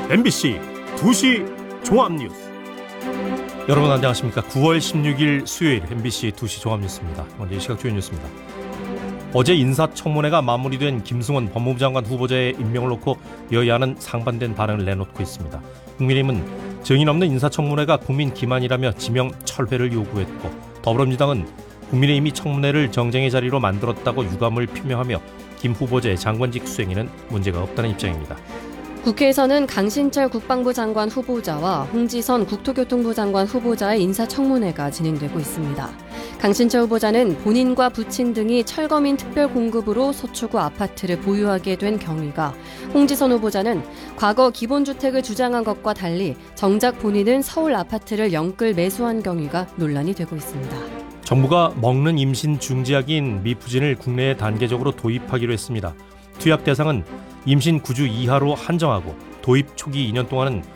MBC 2시 종합뉴스. 여러분 안녕하십니까. 9월 16일 수요일 MBC 2시 종합뉴스입니다. 먼저 이 시각 주요 뉴스입니다. 어제 인사청문회가 마무리된 김승원 법무부 장관 후보자의 임명을 놓고 여야는 상반된 반응을 내놓고 있습니다. 국민의힘은 증인 없는 인사청문회가 국민 기만이라며 지명 철회를 요구했고, 더불어민주당은 국민의힘이 청문회를 정쟁의 자리로 만들었다고 유감을 표명하며 김 후보자의 장관직 수행에는 문제가 없다는 입장입니다. 국회에서는 강신철 국방부 장관 후보자와 홍지선 국토교통부 장관 후보자의 인사청문회가 진행되고 있습니다. 강신철 후보자는 본인과 부친 등이 철거민 특별공급으로 서초구 아파트를 보유하게 된 경위가, 홍지선 후보자는 과거 기본주택을 주장한 것과 달리 정작 본인은 서울 아파트를 영끌 매수한 경위가 논란이 되고 있습니다. 정부가 먹는 임신 중지약인 미푸진을 국내에 단계적으로 도입하기로 했습니다. 투약 대상은 임신 9주 이하로 한정하고 도입 초기 2년 동안은